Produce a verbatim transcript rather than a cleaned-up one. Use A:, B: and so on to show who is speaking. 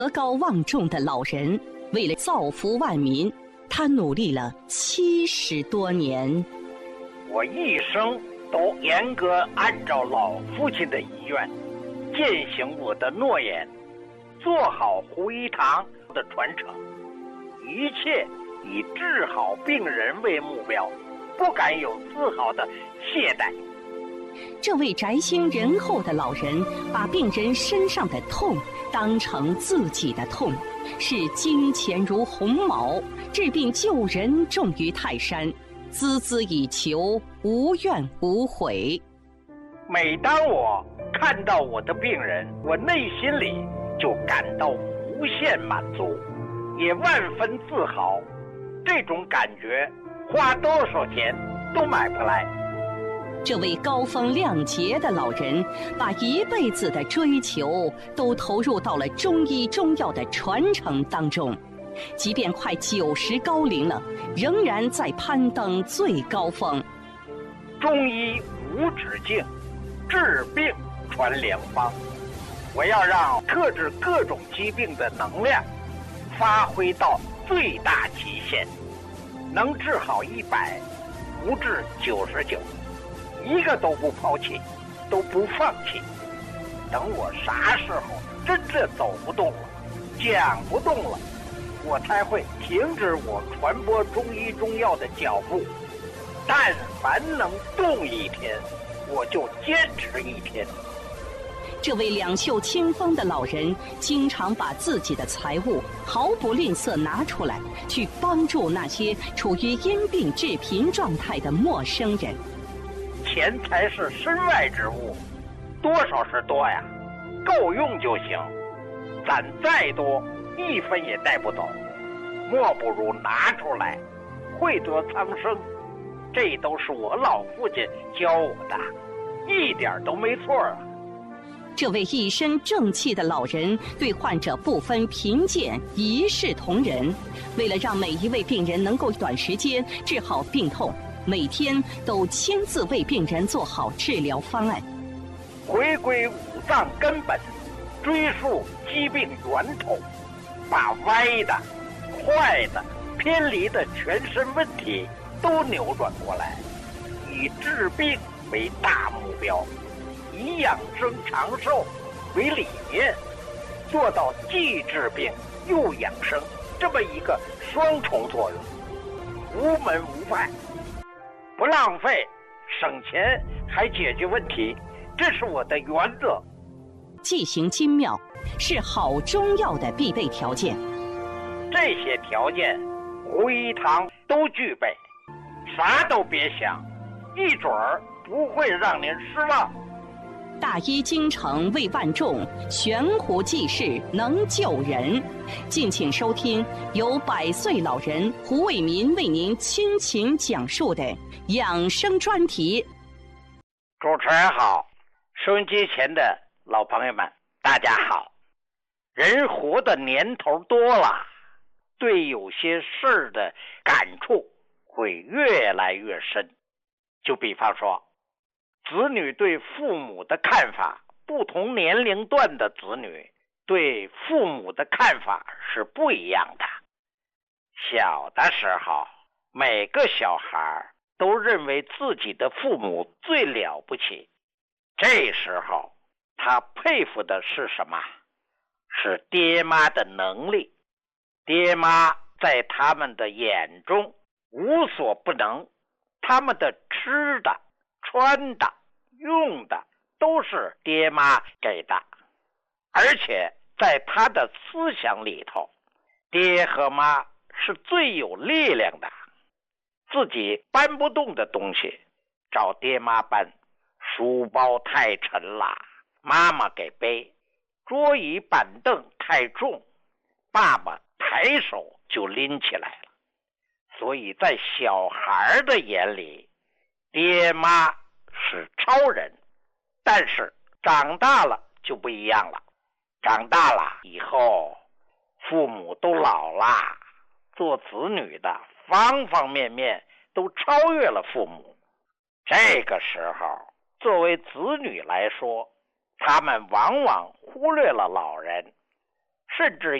A: 德高望重的老人，为了造福万民，他努力了七十多年。
B: 我一生都严格按照老父亲的遗愿，践行我的诺言，做好胡一堂的传承，一切以治好病人为目标，不敢有丝毫的懈怠。
A: 这位宅心仁厚的老人，把病人身上的痛当成自己的痛，视金钱如鸿毛，治病救人重于泰山，孜孜以求，无怨无悔。
B: 每当我看到我的病人，我内心里就感到无限满足，也万分自豪。这种感觉花多少钱都买不来。
A: 这位高风亮节的老人，把一辈子的追求都投入到了中医中药的传承当中，即便快九十高龄了，仍然在攀登最高峰。
B: 中医无止境，治病传良方。我要让克制各种疾病的能量发挥到最大极限，能治好一百，不治九十九。一个都不抛弃，都不放弃。等我啥时候真正走不动了，讲不动了，我才会停止我传播中医中药的脚步。但凡能动一天，我就坚持一天。
A: 这位两袖清风的老人，经常把自己的财物毫不吝啬拿出来，去帮助那些处于因病致贫状态的陌生人。
B: 钱财是身外之物，多少是多呀，够用就行。攒再多，一分也带不走。莫不如拿出来，惠泽苍生。这都是我老父亲教我的，一点都没错啊。
A: 这位一身正气的老人，对患者不分贫贱，一视同仁。为了让每一位病人能够短时间治好病痛，每天都亲自为病人做好治疗方案，
B: 回归五脏根本，追溯疾病源头，把歪的、坏的、偏离的全身问题都扭转过来，以治病为大目标，以养生长寿为理念，做到既治病又养生这么一个双重作用，无门无派。不浪费，省钱还解决问题，这是我的原则。
A: 剂行精妙是好中药的必备条件，
B: 这些条件胡一堂都具备，啥都别想，一准儿不会让您失望。
A: 大医精诚为万众，悬壶济世能救人。敬请收听由百岁老人胡卫民为您倾情讲述的养生专题。
B: 主持人好，收音机前的老朋友们大家好。人活的年头多了，对有些事儿的感触会越来越深。就比方说，子女对父母的看法，不同年龄段的子女对父母的看法是不一样的。小的时候，每个小孩都认为自己的父母最了不起，这时候他佩服的是什么？是爹妈的能力。爹妈在他们的眼中无所不能，他们的吃的、穿的、用的都是爹妈给的，而且在他的思想里头，爹和妈是最有力量的。自己搬不动的东西找爹妈搬，书包太沉了，妈妈给背；桌椅板凳太重，爸爸抬手就拎起来了。所以在小孩的眼里，爹妈是超人。但是长大了就不一样了，长大了以后，父母都老了，做子女的方方面面都超越了父母。这个时候，作为子女来说，他们往往忽略了老人， 甚至